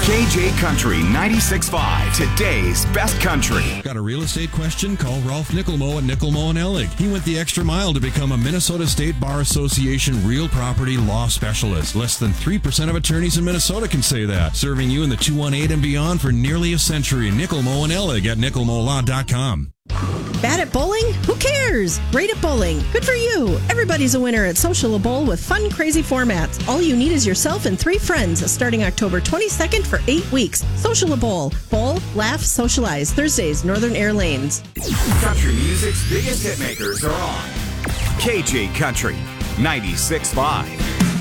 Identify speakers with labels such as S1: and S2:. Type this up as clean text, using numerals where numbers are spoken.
S1: KJ Country 96.5, today's best country.
S2: Got a real estate question? Call Ralph Nickelmo at Nickelmo & Ellig. He went the extra mile to become a Minnesota State Bar Association real property law specialist. Less than 3% of attorneys in Minnesota can say that. Serving you in the 218 and beyond for nearly a century. Nickelmo & Ellig at nickelmolaw.com.
S3: Bad at bowling? Who cares? Great at bowling. Good for you. Everybody's a winner at Social Bowl with fun, crazy formats. All you need is yourself and 3 friends starting October 22nd for 8 weeks. Social Bowl. Bowl, laugh, socialize. Thursdays, Northern Air Lanes.
S1: Country music's biggest hitmakers are on KJ Country 96.5.